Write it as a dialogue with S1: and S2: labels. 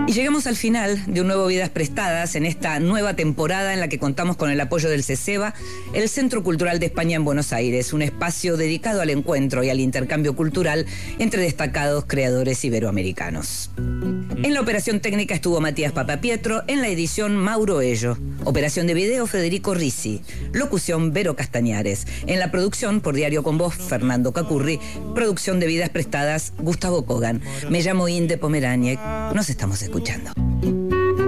S1: Y llegamos al final de un nuevo Vidas Prestadas en esta nueva temporada en la que contamos con el apoyo del CECEBA, el Centro Cultural de España en Buenos Aires, un espacio dedicado al encuentro y al intercambio cultural entre destacados creadores iberoamericanos. En la operación técnica estuvo Matías Papapietro, en la edición Mauro Ello, operación de video Federico Risi, locución Vero Castañares, en la producción por Diario con Voz Fernando Cacurri, producción de Vidas Prestadas Gustavo Kogan. Me llamo Inde Pomeraniec, nos estamos escuchando.